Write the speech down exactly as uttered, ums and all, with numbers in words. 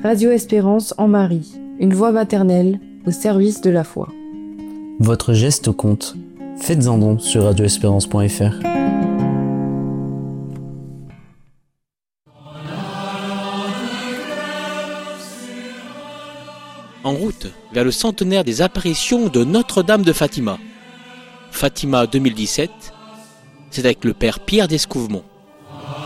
Radio Espérance en Marie, une voix maternelle au service de la foi. Votre geste compte. Faites-en don sur radio espérance point f r. En route vers le centenaire des apparitions de Notre-Dame de Fatima. Fatima deux mille dix-sept, c'est avec le Père Pierre d'Escouvemont.